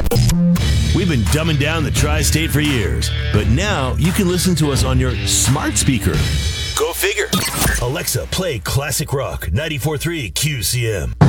We've been dumbing down the tri-state for years, but now you can listen to us on your smart speaker. Go figure. Alexa, play classic rock 94.3 QCM.